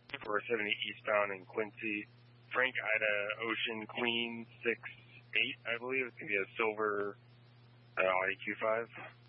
470 eastbound in Quincy. Frank Ida Ocean Queen 68, I believe. It's going to be a silver Audi Q5.